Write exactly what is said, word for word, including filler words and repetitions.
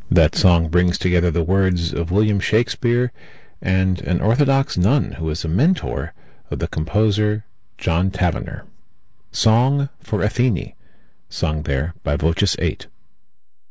That song brings together the words of William Shakespeare and an Orthodox nun who was a mentor of the composer John Tavener. Song for Athene, sung there by Voces eight.